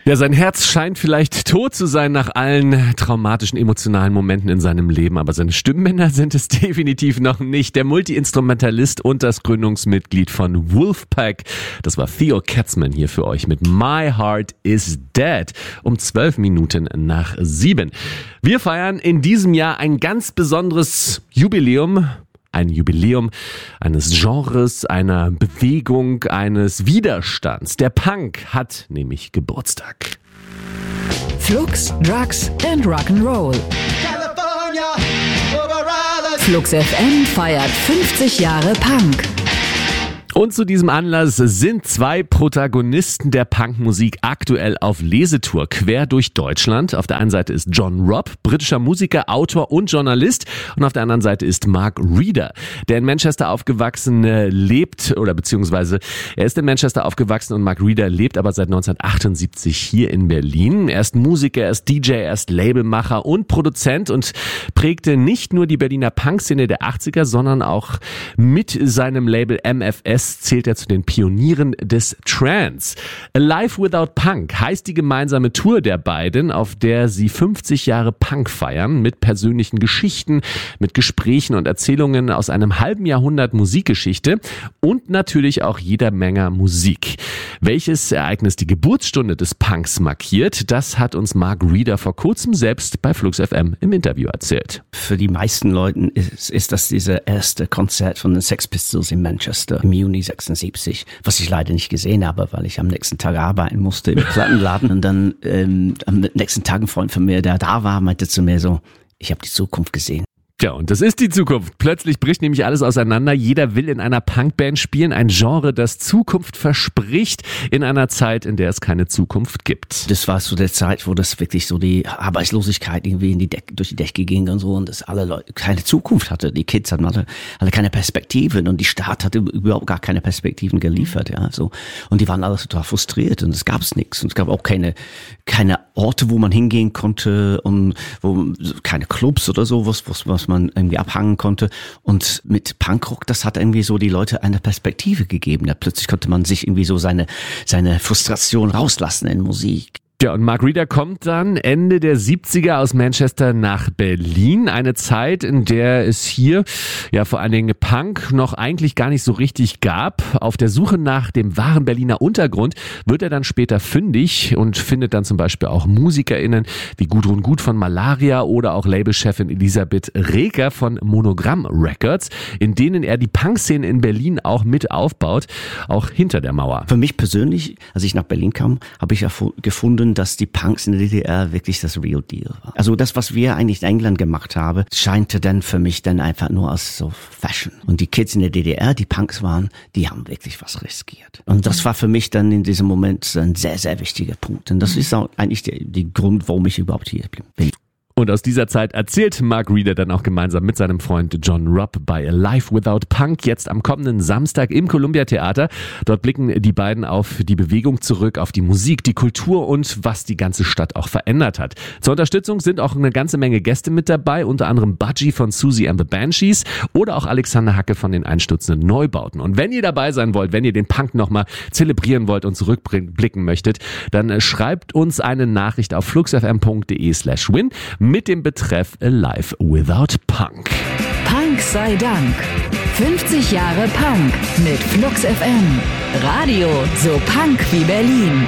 Ja, sein Herz scheint vielleicht tot zu sein nach allen traumatischen, emotionalen Momenten in seinem Leben, aber seine Stimmbänder sind es definitiv noch nicht. Der Multi-Instrumentalist und das Gründungsmitglied von Wolfpack, das war Theo Katzmann hier für euch mit My Heart is Dead um 7:12. Wir feiern in diesem Jahr ein ganz besonderes Jubiläum. Ein Jubiläum eines Genres, einer Bewegung, eines Widerstands. Der Punk hat nämlich Geburtstag. Flux, Drugs and Rock'n'Roll. Flux FM feiert 50 Jahre Punk. Und zu diesem Anlass sind zwei Protagonisten der Punkmusik aktuell auf Lesetour quer durch Deutschland. Auf der einen Seite ist John Robb, britischer Musiker, Autor und Journalist. Und auf der anderen Seite ist Mark Reeder, der in Manchester aufgewachsen lebt, oder beziehungsweise er ist in Manchester aufgewachsen und Mark Reeder lebt aber seit 1978 hier in Berlin. Er ist Musiker, er ist DJ, er ist Labelmacher und Produzent und prägte nicht nur die Berliner Punkszene der 80er, sondern auch mit seinem Label MFS zählt er zu den Pionieren des Trance. Alive Without Punk heißt die gemeinsame Tour der beiden, auf der sie 50 Jahre Punk feiern, mit persönlichen Geschichten, mit Gesprächen und Erzählungen aus einem halben Jahrhundert Musikgeschichte und natürlich auch jeder Menge Musik. Welches Ereignis die Geburtsstunde des Punks markiert, das hat uns Mark Reeder vor kurzem selbst bei Flux FM im Interview erzählt. Für die meisten Leuten ist das dieser erste Konzert von den Sex Pistols in Manchester im Juni 76, was ich leider nicht gesehen habe, weil ich am nächsten Tag arbeiten musste im Plattenladen. Und dann am nächsten Tag ein Freund von mir, der da war, meinte zu mir so, ich habe die Zukunft gesehen. Ja, und das ist die Zukunft. Plötzlich bricht nämlich alles auseinander. Jeder will in einer Punkband spielen. Ein Genre, das Zukunft verspricht in einer Zeit, in der es keine Zukunft gibt. Das war so der Zeit, wo das wirklich so die Arbeitslosigkeit irgendwie durch die Decke ging und so und dass alle Leute keine Zukunft hatte. Die Kids hatten alle keine Perspektiven und die Staat hatte überhaupt gar keine Perspektiven geliefert, ja, so. Und die waren alle total frustriert und es gab's nichts und es gab auch keine Orte, wo man hingehen konnte und wo keine Clubs oder so, was man irgendwie abhangen konnte. Und mit Punkrock, das hat irgendwie so die Leute eine Perspektive gegeben. Ja, plötzlich konnte man sich irgendwie so seine Frustration rauslassen in Musik. Ja, und Mark Reeder kommt dann Ende der 70er aus Manchester nach Berlin. Eine Zeit, in der es hier ja vor allen Dingen Punk noch eigentlich gar nicht so richtig gab. Auf der Suche nach dem wahren Berliner Untergrund wird er dann später fündig und findet dann zum Beispiel auch MusikerInnen wie Gudrun Gut von Malaria oder auch Labelchefin Elisabeth Reker von Monogramm Records, in denen er die Punkszene in Berlin auch mit aufbaut, auch hinter der Mauer. Für mich persönlich, als ich nach Berlin kam, habe ich gefunden, dass die Punks in der DDR wirklich das Real Deal war. Also das, was wir eigentlich in England gemacht haben, scheinte dann für mich dann einfach nur als so Fashion. Und die Kids in der DDR, die Punks waren, die haben wirklich was riskiert. Und das war für mich dann in diesem Moment ein sehr, sehr wichtiger Punkt. Und das ist auch eigentlich der Grund, warum ich überhaupt hier bin. Und aus dieser Zeit erzählt Mark Reeder dann auch gemeinsam mit seinem Freund John Robb bei Alive Without Punk jetzt am kommenden Samstag im Columbia Theater. Dort blicken die beiden auf die Bewegung zurück, auf die Musik, die Kultur und was die ganze Stadt auch verändert hat. Zur Unterstützung sind auch eine ganze Menge Gäste mit dabei, unter anderem Budgie von Susie and the Banshees oder auch Alexander Hacke von den Einstürzenden Neubauten. Und wenn ihr dabei sein wollt, wenn ihr den Punk nochmal zelebrieren wollt und zurückblicken möchtet, dann schreibt uns eine Nachricht auf fluxfm.de/win mit dem Betreff Alive Without Punk. Punk sei Dank. 50 Jahre Punk mit Flux FM. Radio so Punk wie Berlin.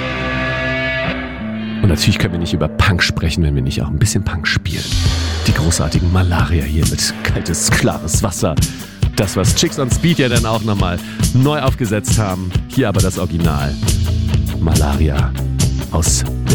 Und natürlich können wir nicht über Punk sprechen, wenn wir nicht auch ein bisschen Punk spielen. Die großartigen Malaria hier mit kaltes, klares Wasser. Das, was Chicks on Speed ja dann auch nochmal neu aufgesetzt haben. Hier aber das Original. Malaria aus